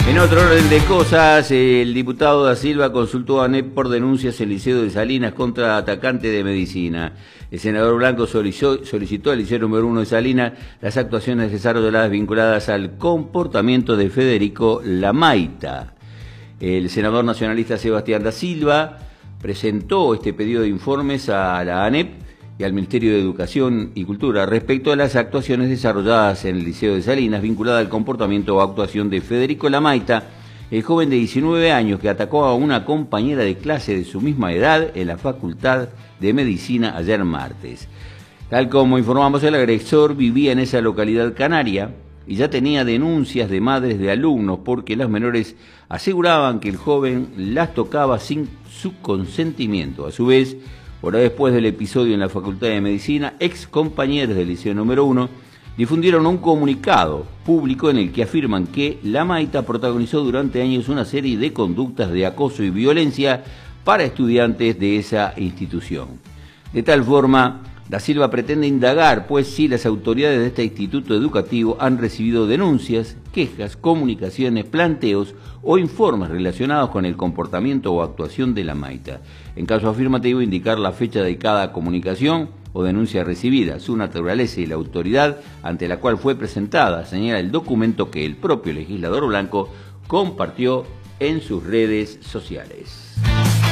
En otro orden de cosas, el diputado Da Silva consultó a ANEP por denuncias en Liceo de Salinas contra atacante de medicina. El senador Blanco solicitó al Liceo número 1 de Salinas las actuaciones desarrolladas vinculadas al comportamiento de Federico Lamaita. El senador nacionalista Sebastián Da Silva presentó este pedido de informes a la ANEP y al Ministerio de Educación y Cultura respecto a las actuaciones desarrolladas en el Liceo de Salinas vinculadas al comportamiento o actuación de Federico Lamaita, el joven de 19 años que atacó a una compañera de clase de su misma edad en la Facultad de Medicina ayer martes. Tal como informamos, el agresor vivía en esa localidad canaria y ya tenía denuncias de madres de alumnos porque las menores aseguraban que el joven las tocaba sin su consentimiento. A su vez, horas después del episodio en la Facultad de Medicina, ex compañeros del Liceo número 1 difundieron un comunicado público en el que afirman que Lamaita protagonizó durante años una serie de conductas de acoso y violencia para estudiantes de esa institución. De tal forma, Da Silva pretende indagar, pues, si las autoridades de este instituto educativo han recibido denuncias, quejas, comunicaciones, planteos o informes relacionados con el comportamiento o actuación de Lamaita. En caso afirmativo, indicar la fecha de cada comunicación o denuncia recibida, su naturaleza y la autoridad ante la cual fue presentada, señala el documento que el propio legislador Blanco compartió en sus redes sociales.